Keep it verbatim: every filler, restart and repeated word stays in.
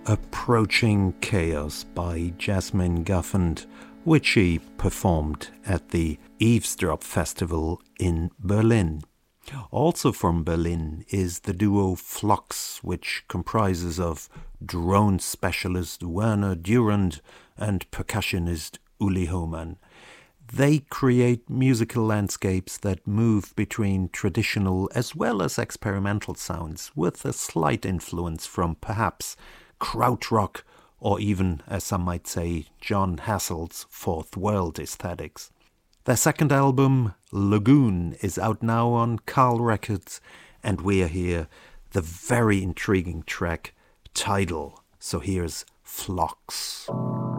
Approaching Chaos by Jasmine Guffand, which she performed at the Eavesdrop Festival in Berlin. Also from Berlin is the duo Phlox, which comprises of drone specialist Werner Durand and percussionist Uli Hohmann. They create musical landscapes that move between traditional as well as experimental sounds, with a slight influence from perhaps krautrock, or even, as some might say, John Hassel's Fourth World aesthetics. Their second album, Lagoon, is out now on Carl Records, and we're here, the very intriguing track, Tidal. So here's Phlox.